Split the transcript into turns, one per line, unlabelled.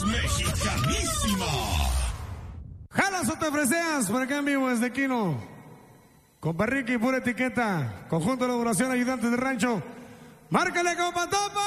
voz mexicanísima.
Jalas o te freseas, por acá en vivo desde Quino. Compa Ricky, pura etiqueta. Conjunto de elaboración, ayudantes de rancho. Márcale, compa Topa.